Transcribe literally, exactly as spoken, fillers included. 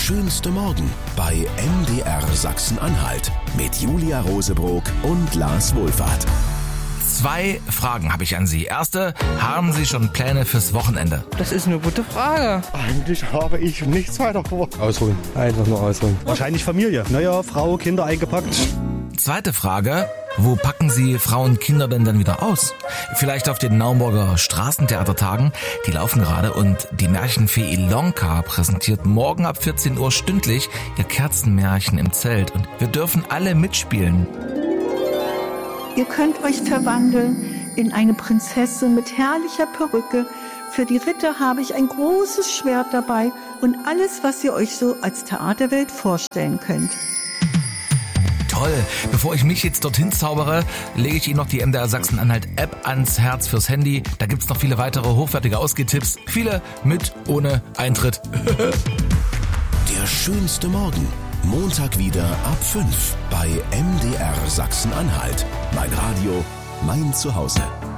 schönste Morgen bei M D R Sachsen-Anhalt mit Julia Rosebrock und Lars Wohlfahrt. Zwei Fragen habe ich an Sie. Erste, haben Sie schon Pläne fürs Wochenende? Das ist eine gute Frage. Eigentlich habe ich nichts weiter vor. Ausruhen. Einfach nur ausruhen. Wahrscheinlich Familie. Naja, Frau, Kinder eingepackt. Zweite Frage, wo packen Sie Frauen und Kinder denn dann wieder aus? Vielleicht auf den Naumburger Straßentheatertagen. Die laufen gerade und die Märchenfee Ilonka präsentiert morgen ab vierzehn Uhr stündlich ihr Kerzenmärchen im Zelt. Und wir dürfen alle mitspielen. Ihr könnt euch verwandeln in eine Prinzessin mit herrlicher Perücke. Für die Ritter habe ich ein großes Schwert dabei und alles, was ihr euch so als Theaterwelt vorstellen könnt. Toll. Bevor ich mich jetzt dorthin zaubere, lege ich Ihnen noch die M D R Sachsen-Anhalt-App ans Herz fürs Handy. Da gibt's noch viele weitere hochwertige Ausgehtipps. Viele mit, ohne Eintritt. Der schönste Morgen. Montag wieder ab fünf bei M D R Sachsen-Anhalt. Mein Radio, mein Zuhause.